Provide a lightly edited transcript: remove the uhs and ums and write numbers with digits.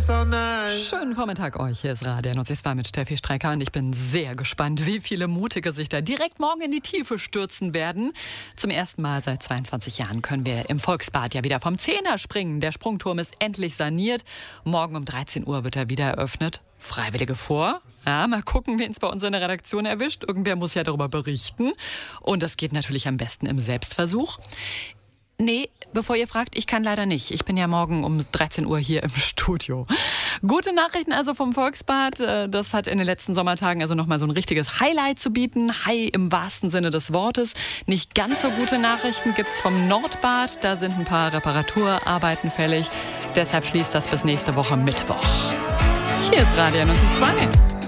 Schönen Vormittag euch, hier ist Radio 92 mit Steffi Streicher und ich bin sehr gespannt, wie viele mutige sich da direkt morgen in die Tiefe stürzen werden. Zum ersten Mal seit 22 Jahren können wir im Volksbad ja wieder vom Zehner springen. Der Sprungturm ist endlich saniert. Morgen um 13 Uhr wird er wieder eröffnet. Freiwillige vor. Ja, mal gucken, wen es bei uns in der Redaktion erwischt. Irgendwer muss ja darüber berichten. Und das geht natürlich am besten im Selbstversuch. Nee, bevor ihr fragt, ich kann leider nicht. Ich bin ja morgen um 13 Uhr hier im Studio. Gute Nachrichten also vom Volksbad. Das hat in den letzten Sommertagen also nochmal so ein richtiges Highlight zu bieten. High im wahrsten Sinne des Wortes. Nicht ganz so gute Nachrichten gibt's vom Nordbad. Da sind ein paar Reparaturarbeiten fällig. Deshalb schließt das bis nächste Woche Mittwoch. Hier ist Radio 92.